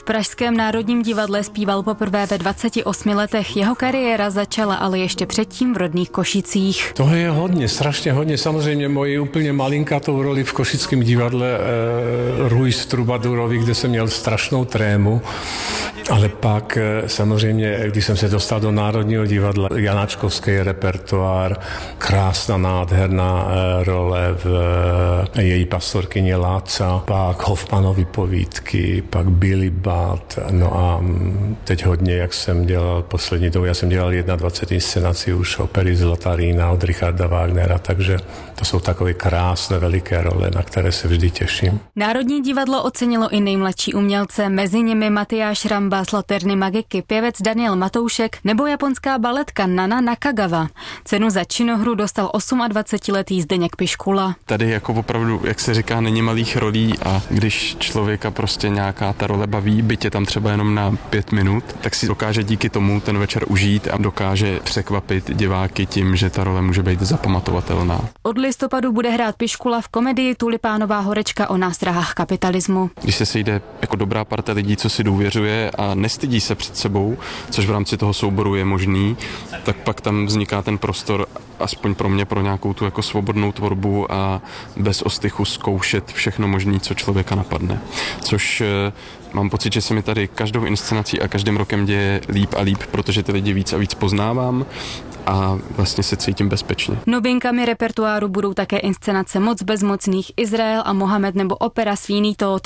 Pražském Národním divadle zpíval poprvé ve 28 letech. Jeho kariéra začala ale ještě předtím v rodných Košicích. Toho je hodně, strašně hodně. Samozřejmě moji úplně malinkatou roli v Košickém divadle Ruiz Trubadurovi, kde jsem měl strašnou trému. Ale pak samozřejmě, když jsem se dostal do Národního divadla, Janáčkovský repertoár, krásná, nádherná role v Její pastorkyně Láca, pak Hoffmanovy povídky, pak Billy Budd, no a teď hodně, jak jsem dělal poslední dobu, já jsem dělal 21 inscenací už opery Zlatá Rýna od Richarda Wagnera, takže to jsou takové krásné, veliké role, na které se vždy těším. Národní divadlo ocenilo i nejmladší umělce, mezi nimi Matyáš Ramba z Laterny Magiky, pěvec Daniel Matoušek nebo japonská baletka Nana Nakagawa. Cenu za činohru dostal 28letý Zdeněk Piškula. Tady jako opravdu, jak se říká, není malých rolí a když člověka prostě nějaká ta role baví, byť je tam třeba jenom na 5 minut, tak si dokáže díky tomu ten večer užít a dokáže překvapit diváky tím, že ta role může být zapamatovatelná. Od listopadu bude hrát Piškula v komedii Tulipánová horečka o nástrahách kapitalismu. Když se sejde jako dobrá parta lidí, co si důvěřuje a nestydí se před sebou, což v rámci toho souboru je možný, tak pak tam vzniká ten prostor, aspoň pro mě, pro nějakou tu jako svobodnou tvorbu a bez ostychu zkoušet všechno možné, co člověka napadne. Což mám pocit, že se mi tady každou inscenací a každým rokem děje líp a líp, protože ty lidi víc a víc poznávám a vlastně se cítím bezpečně. Novinkami repertoáru budou také inscenace Moc bezmocných, Izrael a Mohamed nebo opera Svíný Tóth.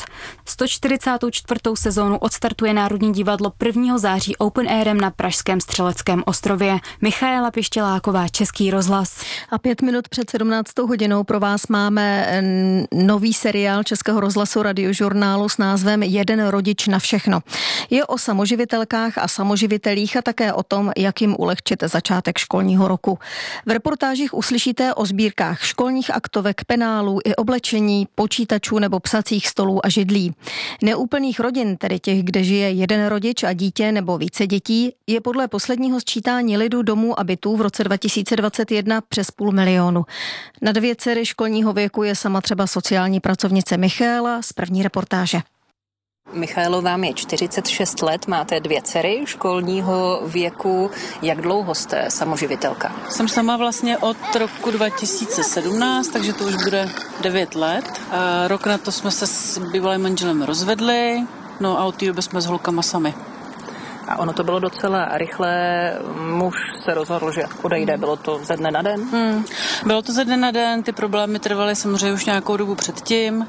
144. sezónu odstartuje Národní divadlo 1. září open airem na pražském Střeleckém ostrově. Michaela Pištěláková, Český rozhlas. A 5 minut před 17. hodinou pro vás máme nový seriál Českého rozhlasu Radiožurnálu s názvem Jeden rodič na všechno. Je o samoživitelkách a samoživitelích a také o tom, jak jim ulehčit začátek školního roku. V reportážích uslyšíte o sbírkách školních aktovek, penálů i oblečení, počítačů nebo psacích stolů a židlí. Neúplných rodin, tedy těch, kde žije jeden rodič a dítě nebo více dětí, je podle posledního sčítání lidu domů a bytů v roce 2021 přes 500 000. Na 2 dcery školního věku je sama třeba sociální pracovnice Michaela z první reportáže. Michaelo, vám je 46 let, máte 2 dcery školního věku. Jak dlouho jste samoživitelka? Jsem sama vlastně od roku 2017, takže to už bude 9 let. A rok na to jsme se s bývalým manželem rozvedli, no a od té doby jsme s holkama sami. A ono to bylo docela rychle, muž se rozhodl, že odejde, bylo to ze dne na den? Bylo to ze dne na den, ty problémy trvaly samozřejmě už nějakou dobu předtím,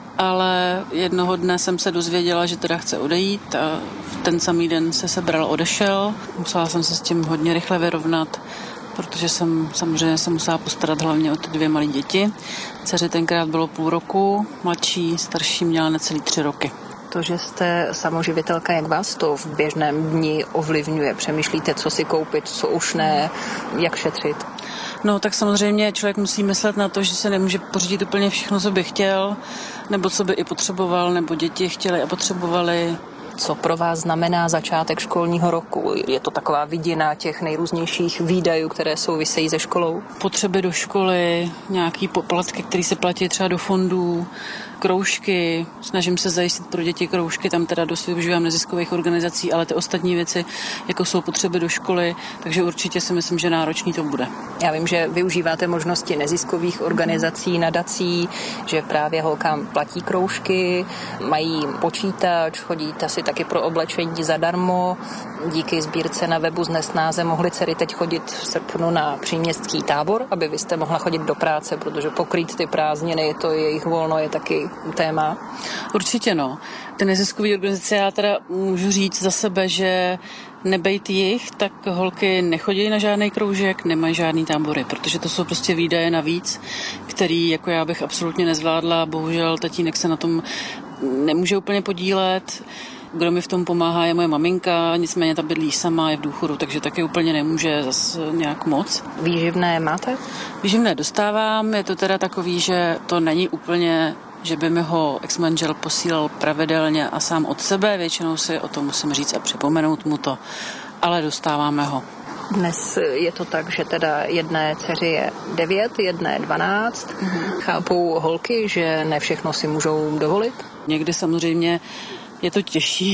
ale jednoho dne jsem se dozvěděla, že teda chce odejít a v ten samý den se sebral, odešel. Musela jsem se s tím hodně rychle vyrovnat, protože jsem samozřejmě se musela postarat hlavně o ty 2 malé děti. Dceři tenkrát bylo 0,5 roku, mladší, starší měla necelý 3 roky. To, že jste samoživitelka, jak vás to v běžném dni ovlivňuje? Přemýšlíte, co si koupit, co už ne, jak šetřit? No tak samozřejmě člověk musí myslet na to, že se nemůže pořídit úplně všechno, co by chtěl, nebo co by i potřeboval, nebo děti chtěly a potřebovali. Co pro vás znamená začátek školního roku? Je to taková vidina těch nejrůznějších výdajů, které souvisejí se školou? Potřeby do školy, nějaký poplatky, které se platí třeba do fondů, kroužky, snažím se zajistit pro děti kroužky, tam teda dost využívám neziskových organizací, ale ty ostatní věci, jako jsou potřeby do školy, takže určitě si myslím, že náročný to bude. Já vím, že využíváte možnosti neziskových organizací, nadací, že právě holkám platí kroužky, mají počítač, chodí asi taky pro oblečení zadarmo. Díky sbírce na webu z Nesnáze mohly dcery teď chodit v srpnu na příměstský tábor, aby vy jste mohla chodit do práce, protože pokrýt ty prázdniny, to jejich volno je taky téma. Určitě no. Ty neziskové organizace, já teda můžu říct za sebe, že nebejt jich, tak holky nechodí na žádný kroužek, nemají žádný tábory, protože to jsou prostě výdaje navíc, který jako já bych absolutně nezvládla. Bohužel tatínek se na tom nemůže úplně podílet. Kdo mi v tom pomáhá, je moje maminka, nicméně ta bydlí sama, je v důchodu, takže taky úplně nemůže zas nějak moc. Výživné máte? Výživné dostávám, je to teda takový, že to není úplně, že by mi ho ex-manžel posílal pravidelně a sám od sebe, většinou si o tom musím říct a připomenout mu to, ale dostáváme ho. Dnes je to tak, že teda jedné dceři je 9, jedné 12. Chápou holky, že ne všechno si můžou dovolit? Někdy samozřejmě je to těžší,